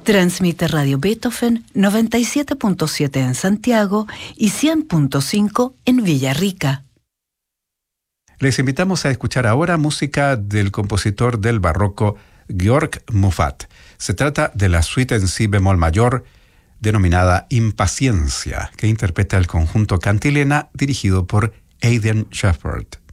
Transmite Radio Beethoven 97.7 en Santiago y 100.5 en Villarrica. Les invitamos a escuchar ahora música del compositor del barroco Georg Muffat. Se trata de la suite en si bemol mayor, denominada Impaciencia, que interpreta el conjunto Cantilena dirigido por Aidan Shepherd.